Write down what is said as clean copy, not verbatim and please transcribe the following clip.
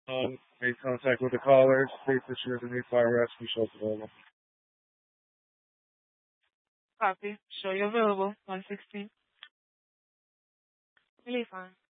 Make contact with the caller. State that you're the new fire rescue shelter available. Copy. Show you available. 116. Really fine.